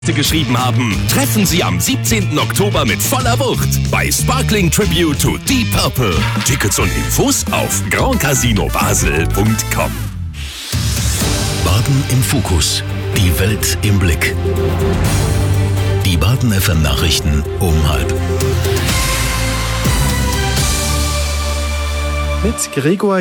geschrieben haben, treffen Sie am 17. Oktober mit voller Wucht bei Sparkling Tribute to Deep Purple. Tickets und Infos auf grandcasinobasel.com. Baden im Fokus. Die Welt im Blick. Die Baden FM Nachrichten um 12:30. Mit Gregor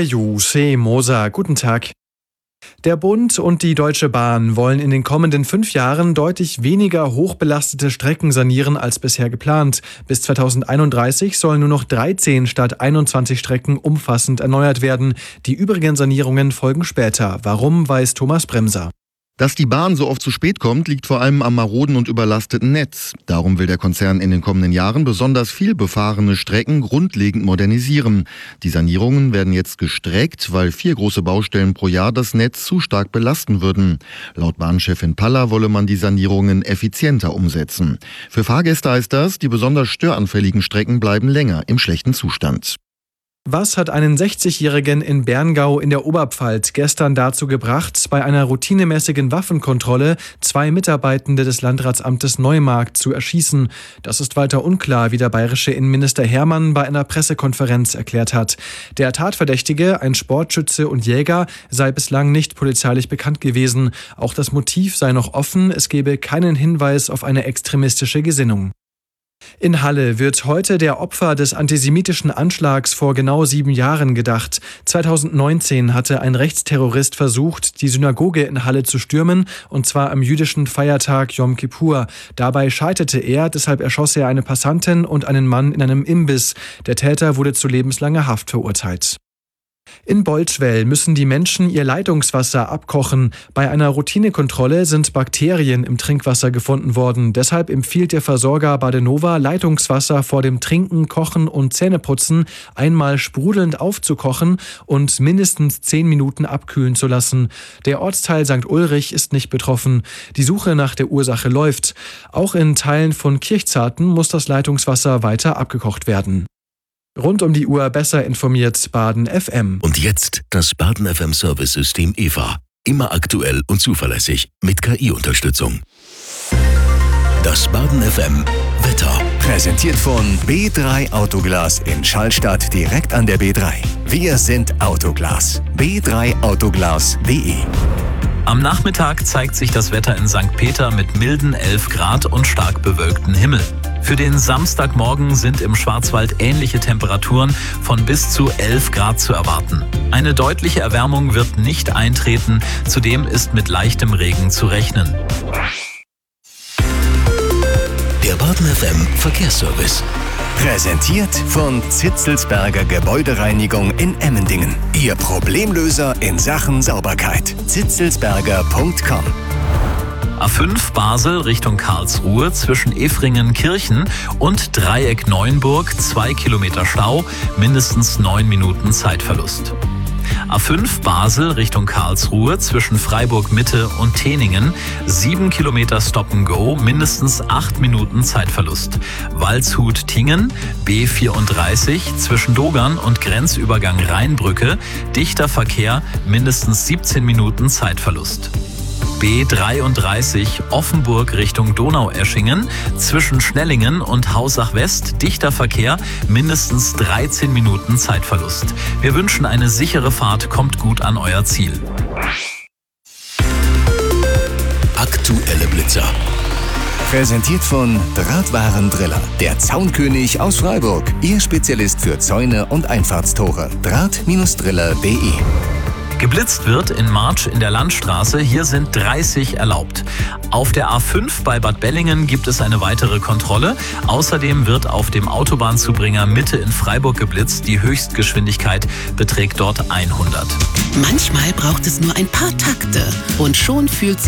Moser. Guten Tag. Der Bund und die Deutsche Bahn wollen in den kommenden 5 Jahren deutlich weniger hochbelastete Strecken sanieren als bisher geplant. Bis 2031 sollen nur noch 13 statt 21 Strecken umfassend erneuert werden. Die übrigen Sanierungen folgen später. Warum, weiß Thomas Bremser. Dass die Bahn so oft zu spät kommt, liegt vor allem am maroden und überlasteten Netz. Darum will der Konzern in den kommenden Jahren besonders viel befahrene Strecken grundlegend modernisieren. Die Sanierungen werden jetzt gestreckt, weil 4 große Baustellen pro Jahr das Netz zu stark belasten würden. Laut Bahnchefin Paller wolle man die Sanierungen effizienter umsetzen. Für Fahrgäste heißt das, die besonders störanfälligen Strecken bleiben länger im schlechten Zustand. Was hat einen 60-Jährigen in Berngau in der Oberpfalz gestern dazu gebracht, bei einer routinemäßigen Waffenkontrolle 2 Mitarbeitende des Landratsamtes Neumarkt zu erschießen? Das ist weiter unklar, wie der bayerische Innenminister Hermann bei einer Pressekonferenz erklärt hat. Der Tatverdächtige, ein Sportschütze und Jäger, sei bislang nicht polizeilich bekannt gewesen. Auch das Motiv sei noch offen, es gebe keinen Hinweis auf eine extremistische Gesinnung. In Halle wird heute der Opfer des antisemitischen Anschlags vor genau 7 Jahren gedacht. 2019 hatte ein Rechtsterrorist versucht, die Synagoge in Halle zu stürmen, und zwar am jüdischen Feiertag Yom Kippur. Dabei scheiterte er, deshalb erschoss er eine Passantin und einen Mann in einem Imbiss. Der Täter wurde zu lebenslanger Haft verurteilt. In Boltschwell müssen die Menschen ihr Leitungswasser abkochen. Bei einer Routinekontrolle sind Bakterien im Trinkwasser gefunden worden. Deshalb empfiehlt der Versorger Badenova, Leitungswasser vor dem Trinken, Kochen und Zähneputzen einmal sprudelnd aufzukochen und mindestens 10 Minuten abkühlen zu lassen. Der Ortsteil St. Ulrich ist nicht betroffen. Die Suche nach der Ursache läuft. Auch in Teilen von Kirchzarten muss das Leitungswasser weiter abgekocht werden. Rund um die Uhr besser informiert Baden FM. Und jetzt das Baden FM Service-System EVA. Immer aktuell und zuverlässig mit KI-Unterstützung. Das Baden FM Wetter. Präsentiert von B3 Autoglas in Schallstadt direkt an der B3. Wir sind Autoglas. b3autoglas.de. Am Nachmittag zeigt sich das Wetter in St. Peter mit milden 11 Grad und stark bewölktem Himmel. Für den Samstagmorgen sind im Schwarzwald ähnliche Temperaturen von bis zu 11 Grad zu erwarten. Eine deutliche Erwärmung wird nicht eintreten, zudem ist mit leichtem Regen zu rechnen. Der Baden FM Verkehrsservice. Präsentiert von Zitzelsberger Gebäudereinigung in Emmendingen. Ihr Problemlöser in Sachen Sauberkeit. zitzelsberger.com. A5 Basel Richtung Karlsruhe zwischen Efringen-Kirchen und Dreieck Neuenburg 2 Kilometer Stau, mindestens 9 Minuten Zeitverlust. A5 Basel Richtung Karlsruhe zwischen Freiburg Mitte und Teningen 7 Kilometer Stop-and-Go, mindestens 8 Minuten Zeitverlust. Waldshut-Tingen B34 zwischen Dogern und Grenzübergang Rheinbrücke dichter Verkehr, mindestens 17 Minuten Zeitverlust. B33 Offenburg Richtung Donaueschingen zwischen Schnellingen und Hausach West dichter Verkehr, mindestens 13 Minuten Zeitverlust. Wir wünschen eine sichere Fahrt, kommt gut an euer Ziel. Aktuelle Blitzer. Präsentiert von Drahtwarendriller, der Zaunkönig aus Freiburg. Ihr Spezialist für Zäune und Einfahrtstore. Draht-driller.de. Geblitzt wird in March in der Landstraße, hier sind 30 erlaubt. Auf der A5 bei Bad Bellingen gibt es eine weitere Kontrolle. Außerdem wird auf dem Autobahnzubringer Mitte in Freiburg geblitzt. Die Höchstgeschwindigkeit beträgt dort 100. Manchmal braucht es nur ein paar Takte und schon fühlt sich